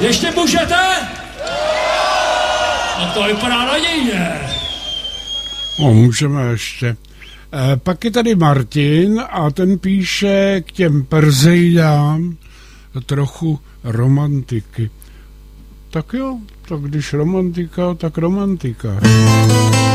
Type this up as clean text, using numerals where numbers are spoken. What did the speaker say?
Ještě můžete? No to vypadá nadějně. No, můžeme ještě. Pak je tady Martin a ten píše k těm Perseidám trochu romantiky. Tak jo, tak když romantika, tak romantika.